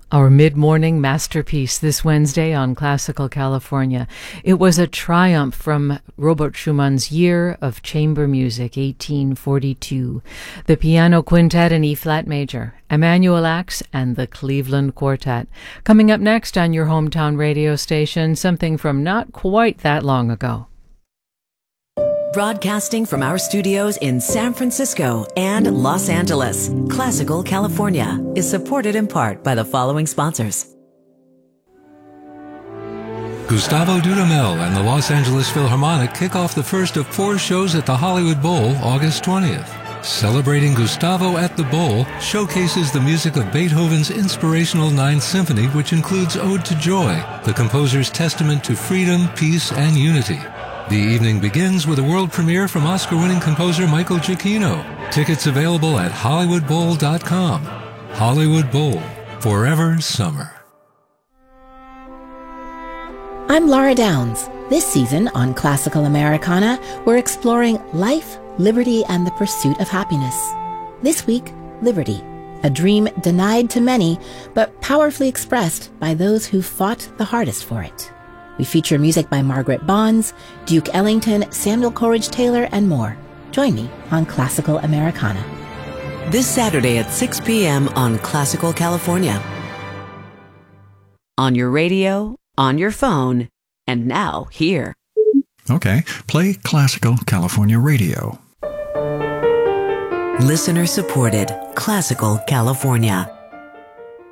Our mid-morning masterpiece this Wednesday on Classical California. It was a triumph from Robert Schumann's Year of Chamber Music, 1842. The Piano Quintet in E-flat major, Emanuel Ax and the Cleveland Quartet. Coming up next on your hometown radio station, something from not quite that long ago. Broadcasting from our studios in San Francisco and Los Angeles, Classical California is supported in part by the following sponsors. Gustavo Dudamel and the Los Angeles Philharmonic kick off the first of 4 shows at the Hollywood Bowl August 20th. Celebrating Gustavo at the Bowl showcases the music of Beethoven's inspirational Ninth Symphony, which includes Ode to Joy, the composer's testament to freedom, peace, and unity. The evening begins with a world premiere from Oscar-winning composer Michael Giacchino. Tickets available at HollywoodBowl.com. Hollywood Bowl, forever summer. I'm Laura Downs. This season on Classical Americana, we're exploring life, liberty, and the pursuit of happiness. This week, liberty, a dream denied to many, but powerfully expressed by those who fought the hardest for it. We feature music by Margaret Bonds, Duke Ellington, Samuel Coleridge Taylor, and more. Join me on Classical Americana. This Saturday at 6 p.m. on Classical California. On your radio, on your phone, and now here. Okay, play Classical California Radio. Listener supported Classical California.